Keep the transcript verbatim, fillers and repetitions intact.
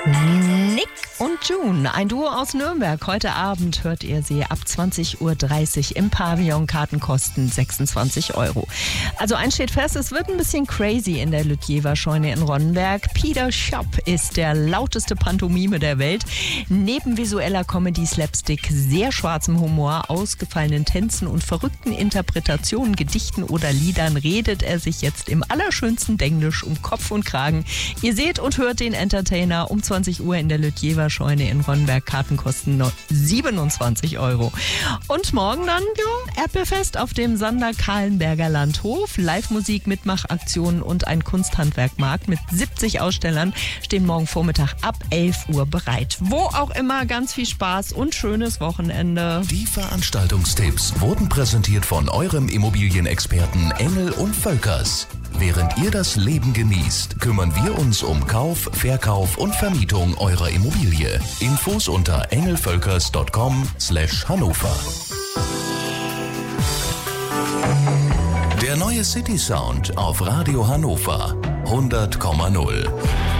Nick und June, ein Duo aus Nürnberg. Heute Abend hört ihr sie ab zwanzig Uhr dreißig im Pavillon. Karten kosten sechsundzwanzig Euro. Also eins steht fest, es wird ein bisschen crazy in der Lütjewer-Scheune in Ronnenberg. Peter Schopp ist der lauteste Pantomime der Welt. Neben visueller Comedy, Slapstick, sehr schwarzem Humor, ausgefallenen Tänzen und verrückten Interpretationen, Gedichten oder Liedern redet er sich jetzt im allerschönsten Denglisch um Kopf und Kragen. Ihr seht und hört den Entertainer um zwanzig Uhr in der Lütjewer-Scheune in Ronnenberg. Karten kosten siebenundzwanzig Euro. Und morgen dann, ja, Erdbeerfest auf dem Sander-Kahlenberger Landhof. Live-Musik, Mitmachaktionen und ein Kunsthandwerkmarkt mit siebzig Ausstellern stehen morgen Vormittag ab elf Uhr bereit. Wo auch immer, ganz viel Spaß und schönes Wochenende. Die Veranstaltungstipps wurden präsentiert von eurem Immobilienexperten Engel und Völkers. Während ihr das Leben genießt, kümmern wir uns um Kauf, Verkauf und Vermietung eurer Immobilie. Infos unter engelvölkers punkt com slash Hannover. Der neue City Sound auf Radio Hannover hundert Komma null.